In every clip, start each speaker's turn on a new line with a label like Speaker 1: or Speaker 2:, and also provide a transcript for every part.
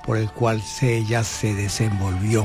Speaker 1: por el cual ella se desenvolvió.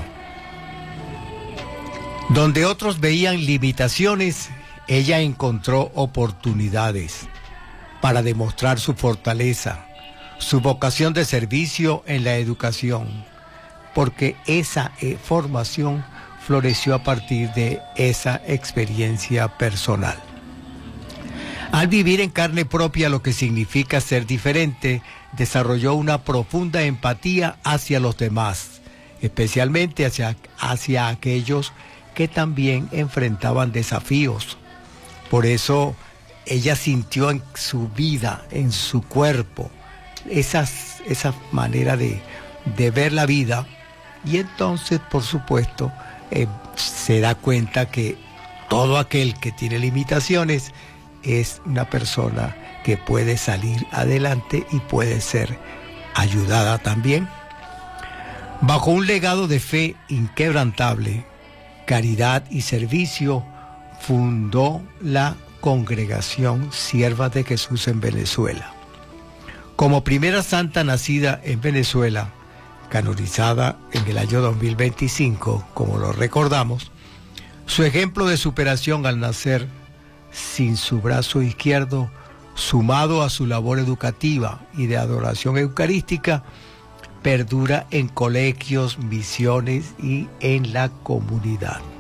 Speaker 1: Donde otros veían limitaciones, ella encontró oportunidades para demostrar su fortaleza, su vocación de servicio en la educación, porque esa formación floreció a partir de esa experiencia personal. Al vivir en carne propia lo que significa ser diferente, desarrolló una profunda empatía hacia los demás, especialmente hacia aquellos que también enfrentaban desafíos. Por eso ella sintió en su vida, en su cuerpo, esa manera de ver la vida, y entonces, por supuesto, se da cuenta que todo aquel que tiene limitaciones es una persona que puede salir adelante y puede ser ayudada también. Bajo un legado de fe inquebrantable, caridad y servicio, fundó la Congregación Siervas de Jesús en Venezuela. Como primera santa nacida en Venezuela, canonizada en el año 2025, como lo recordamos, su ejemplo de superación al nacer sin su brazo izquierdo, sumado a su labor educativa y de adoración eucarística, perdura en colegios, misiones y en la comunidad.